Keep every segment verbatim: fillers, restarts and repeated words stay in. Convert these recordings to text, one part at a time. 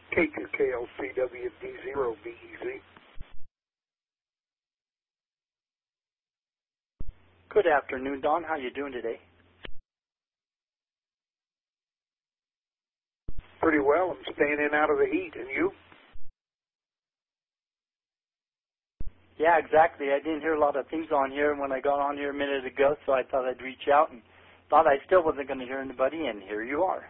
K two K L C W D zero B E Z. Good afternoon, Don. How you doing today? Pretty well. I'm staying in out of the heat. And you? Yeah, exactly. I didn't hear a lot of things on here when I got on here a minute ago, so I thought I'd reach out and thought I still wasn't going to hear anybody, and here you are.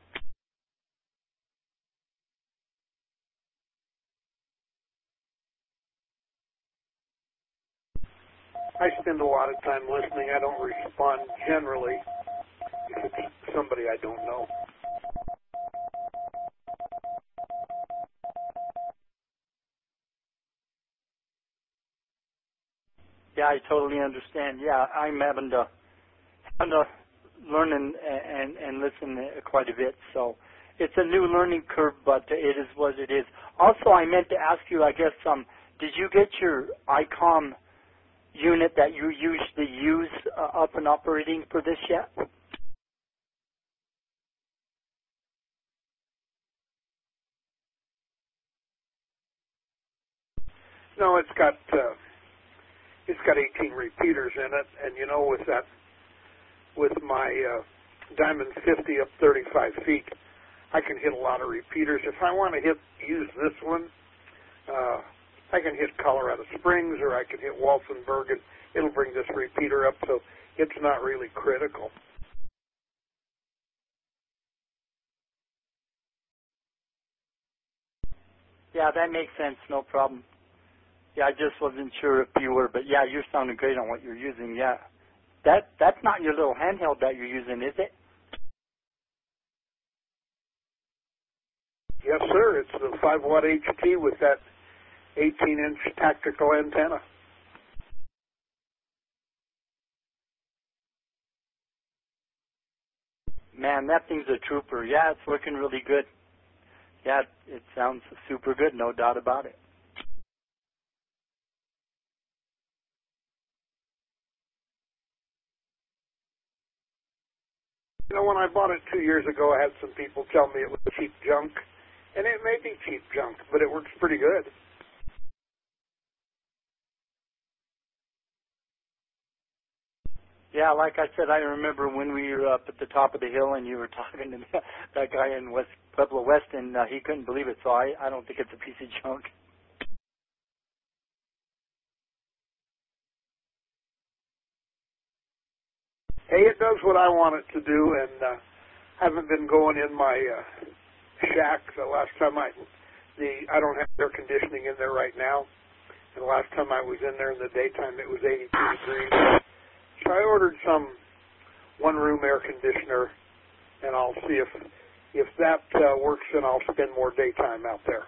I spend a lot of time listening. I don't respond generally if it's somebody I don't know. Yeah, I totally understand. Yeah, I'm having to, having to learn and, and, and listen quite a bit, so it's a new learning curve, but it is what it is. Also, I meant to ask you, I guess, um, did you get your I COM unit that you usually use uh, up and operating for this yet? No, it's got uh, it's got eighteen repeaters in it, and you know, with that, with my uh, Diamond fifty up thirty-five feet, I can hit a lot of repeaters. If I want to hit use this one, uh, I can hit Colorado Springs, or I can hit Walsenburg, and it'll bring this repeater up, so it's not really critical. Yeah, that makes sense. No problem. Yeah, I just wasn't sure if you were, but yeah, you're sounding great on what you're using. Yeah, that that's not your little handheld that you're using, is it? Yes, sir. It's the five watt H T with that eighteen inch tactical antenna. Man, that thing's a trooper. Yeah, it's working really good. Yeah, it sounds super good, no doubt about it. You know, when I bought it two years ago, I had some people tell me it was cheap junk, and it may be cheap junk, but it works pretty good. Yeah, like I said, I remember when we were up at the top of the hill and you were talking to that guy in West Pueblo West, and uh, he couldn't believe it, so I, I don't think it's a piece of junk. Hey, it does what I want it to do, and uh, haven't been going in my uh, shack. The last time I, the I don't have air conditioning in there right now, and the last time I was in there in the daytime, it was eighty-two degrees. So I ordered some one-room air conditioner, and I'll see if if that uh, works, then I'll spend more daytime out there.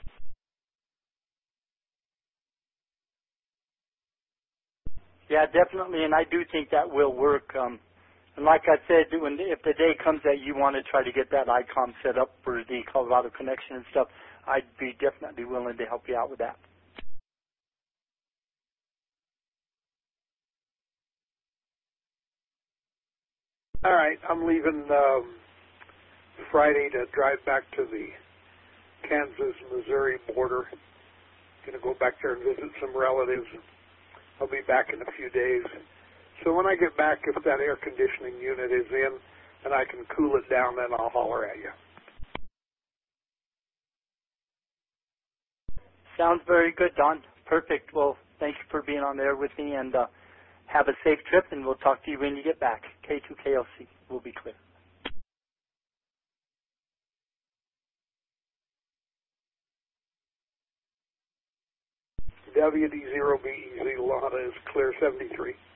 Yeah, definitely, and I do think that will work. Um, and like I said, when if the day comes that you want to try to get that I COM set up for the Colorado connection and stuff, I'd be definitely willing to help you out with that. All right, I'm leaving um, Friday to drive back to the Kansas-Missouri border. Going to go back there and visit some relatives. I'll be back in a few days. So when I get back, if that air conditioning unit is in and I can cool it down, then I'll holler at you. Sounds very good, Don. Perfect. Well, thank you for being on there with me, and uh, have a safe trip, and we'll talk to you when you get back. K two K L C will be clear. W D zero B E Z Lana is clear seventy-three.